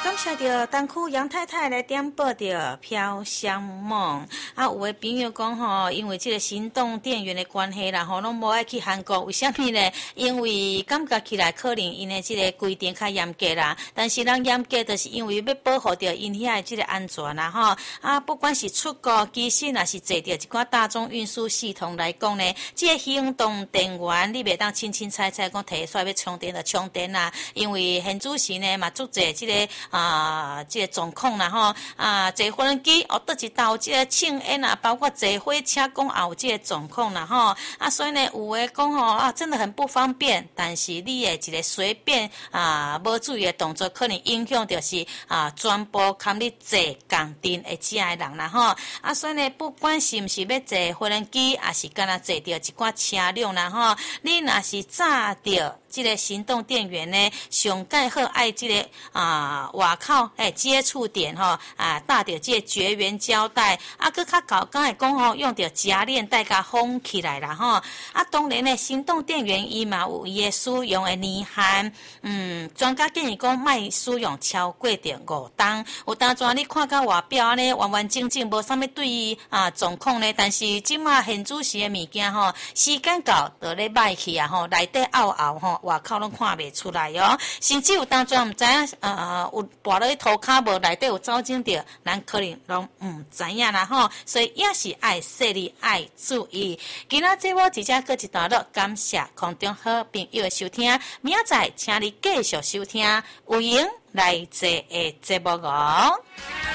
感谢着东区杨太太来点播着飘香梦啊！有的朋友讲吼，因为这个行动电源的关系啦，吼，拢无爱去韩国，为什么呢？因为感觉起来可能因的这个规定较严格啦。但是咱严格，就是因为要保护着因遐的这个安全啦，吼啊！不管是出国，其实若是坐着一寡大众运输系统来讲呢，这个行动电源你袂当清清彩彩讲摕出来要充电就充电啦，因为现主时呢嘛，足侪这个这个状况啦吼坐无人机哦，倒一道这个庆宴啊，包括坐火车讲也有这个状况啦吼所以呢，有的讲吼真的很不方便，但是你的一个随便无注意的动作，可能影响就是全部看你坐共阵的这的人啦吼所以呢，不管是毋是要坐无人机，还是敢若坐着一寡车辆啦吼，你若是炸着这个行动电源呢，上盖好爱这个外口接触点搭着这个绝缘胶带搁较搞刚才讲吼，用着夹链带甲封起来啦吼当然呢，行动电源伊嘛有伊的使用的年限专家建议讲莫使用超过着5档，有当阵你看到外表呢完完整整无啥物对于状况呢，但是即马现主时的物件吼，时间到就咧歹去吼，内底凹凹吼，外口拢看袂出来哦，甚至有当阵毋知影有跋落去涂骹无内底有走进着，咱可能拢毋知影啦吼，所以也是爱细腻爱注意。今仔节目直接过一段落，感谢空中好朋友的收听，明仔载请你继续收听有闲来坐的节目哦。